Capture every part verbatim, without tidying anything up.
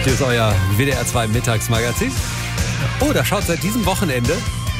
Hier ist euer W D R zwei Mittagsmagazin. Oh, da schaut seit diesem Wochenende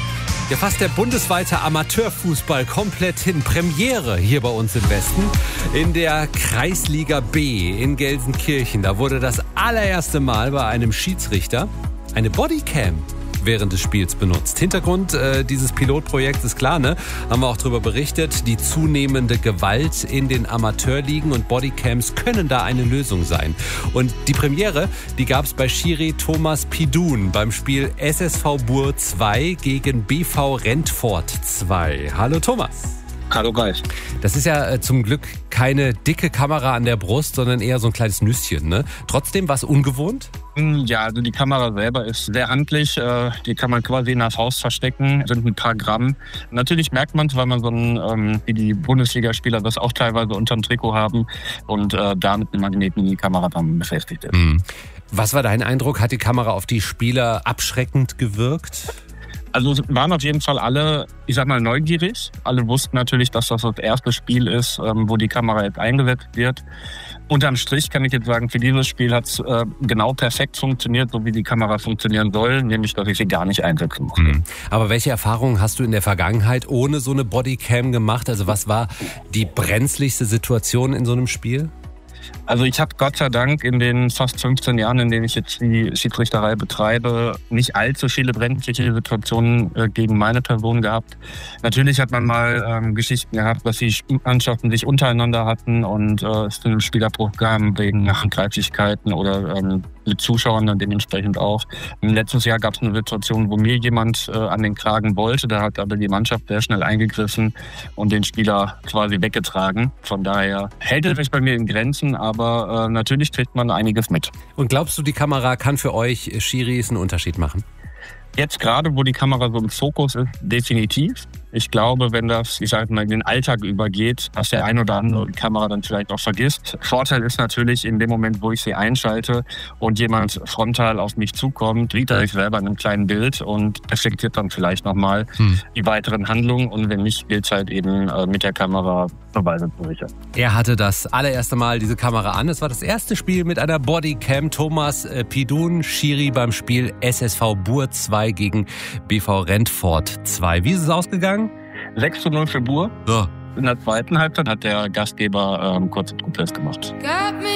ja fast der bundesweite Amateurfußball komplett hin. Premiere hier bei uns im Westen in der Kreisliga B in Gelsenkirchen. Da wurde das allererste Mal bei einem Schiedsrichter eine Bodycam während des Spiels benutzt. Hintergrund äh, dieses Pilotprojekts ist klar, ne? Haben wir auch darüber berichtet. Die zunehmende Gewalt in den Amateurligen und Bodycams können da eine Lösung sein. Und die Premiere, die gab es bei Schiri Thomas Pidun beim Spiel S S V Buhr zwei gegen B V Rentfort zwei. Hallo Thomas. Hallo Geist. Das ist ja äh, zum Glück keine dicke Kamera an der Brust, sondern eher so ein kleines Nüsschen, ne? Trotzdem was ungewohnt? Ja, also die Kamera selber ist sehr handlich. Äh, die kann man quasi in der Faust verstecken, sind ein paar Gramm. Natürlich merkt man es, weil man so ein, ähm, wie die Bundesligaspieler das auch teilweise unterm Trikot haben und äh, da mit einem Magneten die Kamera dann befestigt ist. Mhm. Was war dein Eindruck? Hat die Kamera auf die Spieler abschreckend gewirkt? Also es waren auf jeden Fall alle, ich sag mal, neugierig. Alle wussten natürlich, dass das das erste Spiel ist, wo die Kamera jetzt eingesetzt wird. Unterm Strich kann ich jetzt sagen, für dieses Spiel hat es äh, genau perfekt funktioniert, so wie die Kamera funktionieren soll, nämlich, dass ich sie gar nicht einsetzen musste. Mhm. Aber welche Erfahrungen hast du in der Vergangenheit ohne so eine Bodycam gemacht? Also was war die brenzligste Situation in so einem Spiel? Also ich habe Gott sei Dank in den fast fünfzehn Jahren, in denen ich jetzt die Schiedsrichterei betreibe, nicht allzu viele brenzliche Situationen äh, gegen meine Person gehabt. Natürlich hat man mal ähm, Geschichten gehabt, dass die Mannschaften sich untereinander hatten und äh, es einen Spielerbruch gab wegen Handgreiflichkeiten oder ähm, mit Zuschauern dann dementsprechend auch. Letztes Jahr gab es eine Situation, wo mir jemand äh, an den Kragen wollte. Da hat aber die Mannschaft sehr schnell eingegriffen und den Spieler quasi weggetragen. Von daher hält es sich bei mir in Grenzen, aber äh, natürlich kriegt man einiges mit. Und glaubst du, die Kamera kann für euch Schiris einen Unterschied machen? Jetzt gerade, wo die Kamera so im Fokus ist, definitiv. Ich glaube, wenn das, ich sage mal, in den Alltag übergeht, dass der ein oder andere die Kamera dann vielleicht auch vergisst. Vorteil ist natürlich, in dem Moment, wo ich sie einschalte und jemand frontal auf mich zukommt, sieht er sich selber in einem kleinen Bild und reflektiert dann vielleicht nochmal hm. die weiteren Handlungen. Und wenn nicht, gilt es halt eben mit der Kamera Beweise zu sichern. Er hatte das allererste Mal diese Kamera an. Es war das erste Spiel mit einer Bodycam. Thomas Pidun, Schiri beim Spiel S S V Buhr zwei gegen B V Rentfort zwei. Wie ist es ausgegangen? sechs zu null für Buhr. Ja. In der zweiten Halbzeit hat der Gastgeber ähm, kurzen Protest gemacht.